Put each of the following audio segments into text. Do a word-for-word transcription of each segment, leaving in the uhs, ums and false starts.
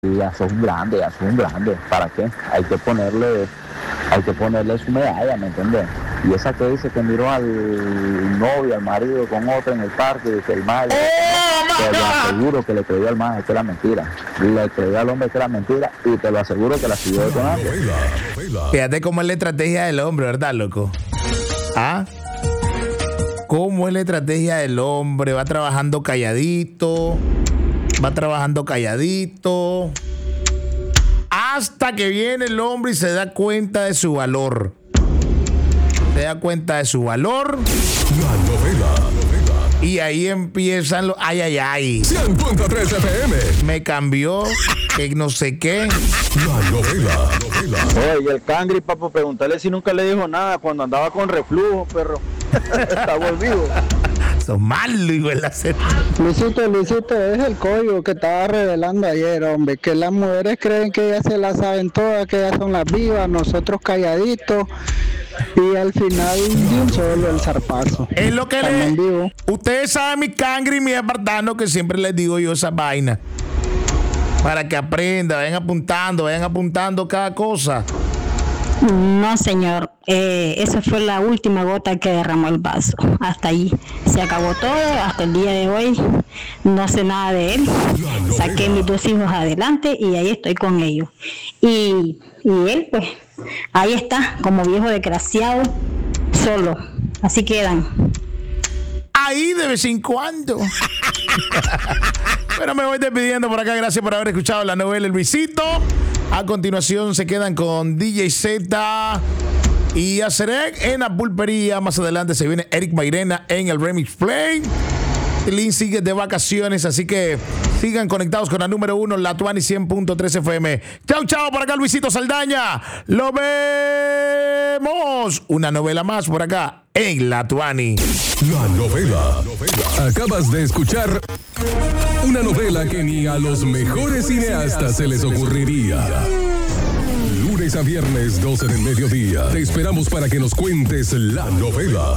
Ya son grandes, ya son grandes. ¿Para qué? Hay que ponerle, hay que ponerle su medalla, ¿me entiendes? Y esa que dice que miró al novio, al marido con otra en el parque, y que el mal, te lo aseguro que le creyó al man que era mentira. Le creyó al hombre que era mentira y te lo aseguro que la siguió detonando. Fíjate cómo es la estrategia del hombre, ¿verdad, loco? ¿Ah? ¿Cómo es la estrategia del hombre? Va trabajando calladito, va trabajando calladito, hasta que viene el hombre y se da cuenta de su valor. Se da cuenta de su valor. La novela. Y ahí empiezan los ay, ay, ay. cien punto tres F M. Me cambió, que no sé qué. La novela. Oye, y el Cangri, papo, preguntarle si nunca le dijo nada cuando andaba con reflujo, perro. Está volvido. Son malos, hijo de la serie. Luisito, Luisito, es el código que estaba revelando ayer, hombre, que las mujeres creen que ellas se las saben todas, que ellas son las vivas, nosotros calladitos, y al final de un solo el zarpazo. Es lo que Estamos en le... vivo. Ustedes saben mi Cangri, mi espartano, que siempre les digo yo esa vaina. Para que aprendan, vayan apuntando, vayan apuntando cada cosa. No, señor. Eh, esa fue la última gota que derramó el vaso. Hasta ahí. Se acabó todo. Hasta el día de hoy no sé nada de él. Saqué mis dos hijos adelante y ahí estoy con ellos. Y, y él, pues, ahí está, como viejo desgraciado, solo. Así quedan. Ahí de vez en cuando. Pero me voy despidiendo por acá. Gracias por haber escuchado la novela El Luisito. A continuación se quedan con D J Z y Acerec en la pulpería. Más adelante se viene Eric Mairena en el Remix Play. Lin sigue de vacaciones, así que sigan conectados con la número uno, La Tuani cien punto tres F M. Chau, chau, por acá Luisito Saldaña. Lo vemos. Una novela más por acá en La Tuani. La novela. Acabas de escuchar una novela que ni a los mejores cineastas se les ocurriría. Lunes a viernes, doce del mediodía. Te esperamos para que nos cuentes la novela.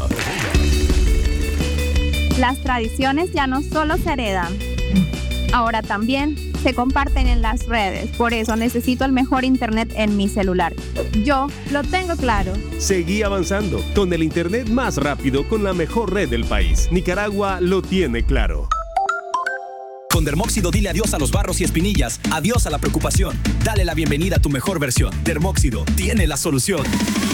Las tradiciones ya no solo se heredan, ahora también se comparten en las redes. Por eso necesito el mejor internet en mi celular. Yo lo tengo claro. Seguí avanzando con el internet más rápido con la mejor red del país. Nicaragua lo tiene claro. Con Dermóxido dile adiós a los barros y espinillas, adiós a la preocupación. Dale la bienvenida a tu mejor versión. Dermóxido tiene la solución.